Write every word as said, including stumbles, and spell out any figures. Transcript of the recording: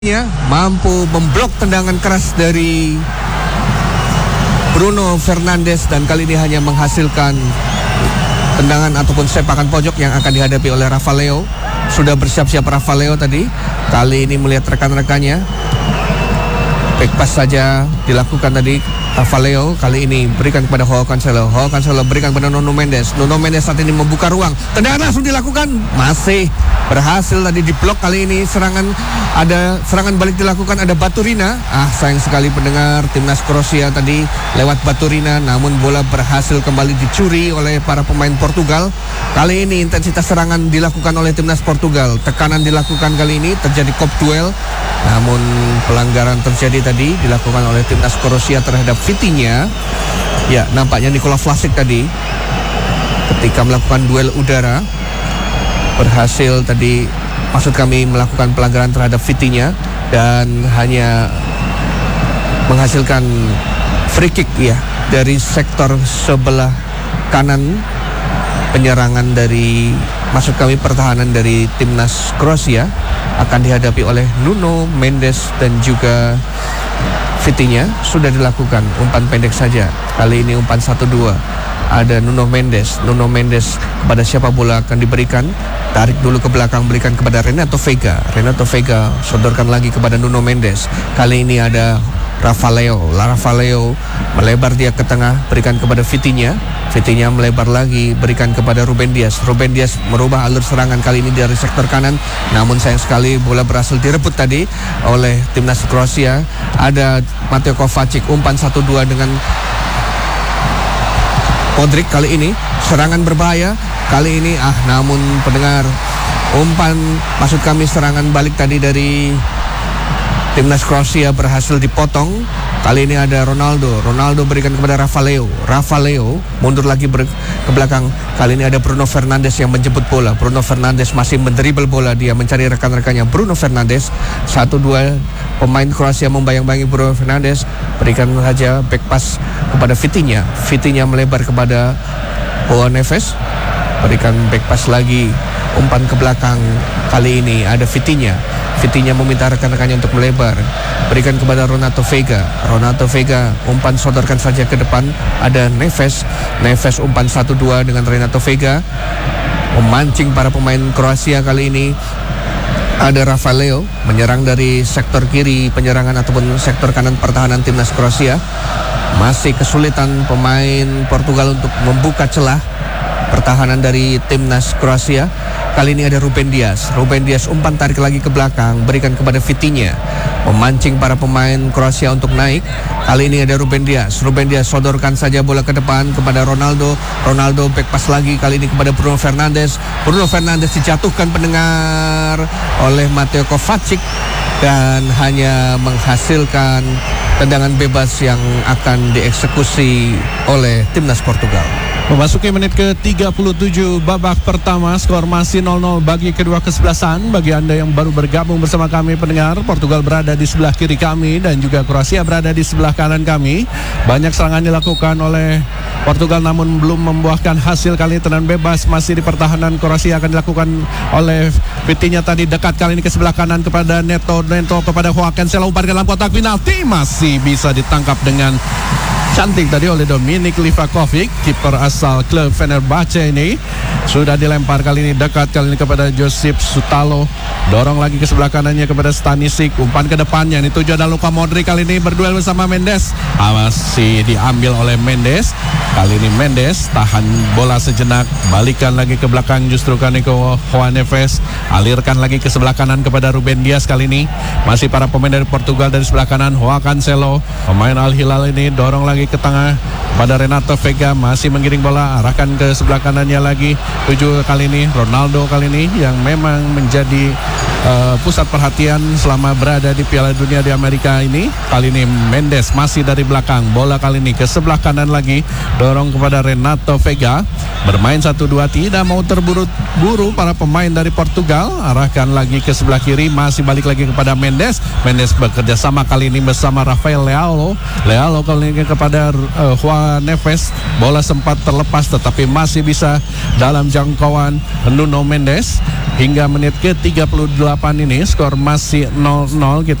Ya, mampu memblok tendangan keras dari Bruno Fernandes dan kali ini hanya menghasilkan tendangan ataupun sepakan pojok yang akan dihadapi oleh Rafael. Sudah bersiap-siap Rafael tadi. Kali ini melihat rekan-rekannya, back pass saja dilakukan tadi. Rafael kali ini berikan kepada Joao Cancelo. Joao Cancelo berikan kepada Nuno Mendes. Nuno Mendes saat ini membuka ruang. Tendangan langsung dilakukan. Masih berhasil tadi diblok kali ini. Serangan ada serangan balik dilakukan, ada Baturina. Ah, sayang sekali pendengar, timnas Kroasia tadi lewat Baturina, namun bola berhasil kembali dicuri oleh para pemain Portugal. Kali ini intensitas serangan dilakukan oleh timnas Portugal. Tekanan dilakukan kali ini, terjadi kop duel. Namun pelanggaran terjadi tadi dilakukan oleh timnas Kroasia terhadap Vitinha. Ya, nampaknya Nikola Vlasic tadi ketika melakukan duel udara berhasil tadi, maksud kami melakukan pelanggaran terhadap Vitinha dan hanya menghasilkan free kick ya dari sektor sebelah kanan penyerangan dari, maksud kami pertahanan dari timnas Kroasia akan dihadapi oleh Nuno Mendes dan juga Vitinha. Sudah dilakukan umpan pendek saja. Kali ini umpan satu dua. Ada Nuno Mendes. Nuno Mendes kepada siapa bola akan diberikan? Tarik dulu ke belakang, berikan kepada Renato Veiga. Renato Veiga sodorkan lagi kepada Nuno Mendes. Kali ini ada Rafael. Rafael melebar dia ke tengah, berikan kepada Vitinha. Vitinha melebar lagi, berikan kepada Ruben Dias. Ruben Dias merubah alur serangan kali ini dari sektor kanan. Namun sayang sekali bola berhasil direbut tadi oleh timnas Kroasia. Ada Mateo Kovacic, umpan satu dua dengan Modric. Kali ini serangan berbahaya. Kali ini ah namun pendengar, umpan, maksud kami serangan balik tadi dari timnas Kroasia berhasil dipotong. Kali ini ada Ronaldo. Ronaldo berikan kepada Rafael. Rafael mundur lagi ber- ke belakang. Kali ini ada Bruno Fernandes yang menjemput bola. Bruno Fernandes masih mendribel bola. Dia mencari rekan-rekannya. Bruno Fernandes. Satu dua pemain Kroasia membayang-bayangi Bruno Fernandes. Berikan saja back pass kepada Vitinha. Vitinha melebar kepada Joao Neves. Berikan back pass lagi. Umpan ke belakang. Kali ini ada Vitinha. Vitinha meminta rekan-rekannya untuk melebar. Berikan kepada Renato Veiga. Renato Veiga umpan sodorkan saja ke depan. Ada Neves. Neves umpan satu dua dengan Renato Veiga. Memancing para pemain Kroasia kali ini. Ada Rafael menyerang dari sektor kiri penyerangan ataupun sektor kanan pertahanan timnas Kroasia. Masih kesulitan pemain Portugal untuk membuka celah pertahanan dari timnas Kroasia. Kali ini ada Ruben Dias. Ruben Dias umpan tarik lagi ke belakang, berikan kepada Vitinha. Memancing para pemain Kroasia untuk naik. Kali ini ada Ruben Dias. Ruben Dias sodorkan saja bola ke depan kepada Ronaldo. Ronaldo back pass lagi kali ini kepada Bruno Fernandes. Bruno Fernandes dijatuhkan pendengar oleh Mateo Kovacic dan hanya menghasilkan tendangan bebas yang akan dieksekusi oleh timnas Portugal. Memasuki menit ke tiga puluh tujuh babak pertama, skor masih nol nol bagi kedua kesebelasan. Bagi Anda yang baru bergabung bersama kami pendengar, Portugal berada di sebelah kiri kami dan juga Kroasia berada di sebelah kanan kami. Banyak serangan dilakukan oleh Portugal namun belum membuahkan hasil. Kali ini tendangan bebas masih di pertahanan Kroasia akan dilakukan oleh Vitinha tadi, dekat kali ini ke sebelah kanan kepada Neto. Neto kepada Joao Cancelo, umpan ke dalam kotak penalti, masih bisa ditangkap dengan cantik tadi oleh Dominik Livakovic, kiper asal klub Fenerbahce ini. Sudah dilempar kali ini dekat kali ini kepada Josip Sutalo. Dorong lagi ke sebelah kanannya kepada Stanisic. Umpan ke depannya ini tujuan adalah Luka Modric kali ini berduel bersama Mendes. Masih diambil oleh Mendes. Kali ini Mendes tahan bola sejenak, balikan lagi ke belakang justru kan ke Joao Neves. Alirkan lagi ke sebelah kanan kepada Ruben Dias kali ini. Masih para pemain dari Portugal dari sebelah kanan. Joao Cancelo, pemain Al Hilal ini, dorong lagi ke tengah pada Renato Veiga, masih menggiring bola, arahkan ke sebelah kanannya lagi. Tujuh kali ini Ronaldo kali ini yang memang menjadi uh, pusat perhatian selama berada di Piala Dunia di Amerika ini. Kali ini Mendes masih dari belakang, bola kali ini ke sebelah kanan lagi, dorong kepada Renato Veiga. Bermain satu dua, tidak mau terburu-buru para pemain dari Portugal. Arahkan lagi ke sebelah kiri, masih balik lagi kepada Mendes. Mendes bekerja sama kali ini bersama Rafael Leao. Leao kali ini kepada kepada uh, Juan Neves. Bola sempat terlepas tetapi masih bisa dalam jangkauan Nuno Mendes. Hingga menit ke tiga puluh delapan ini skor masih nol nol.